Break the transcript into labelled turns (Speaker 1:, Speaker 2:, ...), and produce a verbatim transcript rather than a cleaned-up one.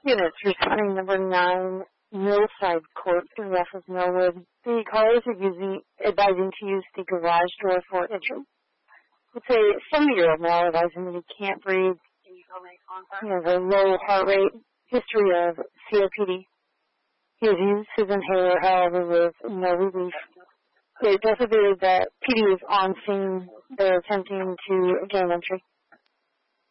Speaker 1: Units responding number nine, Millside Court, three off of Millwood. The callers are using, advising to use the garage door for entry. It's a seventy-year-old male advising that he can't breathe. He has a low heart rate, history of C O P D. He has used his inhaler, however, with no relief. It does appear that P D is on scene. They're attempting to gain entry.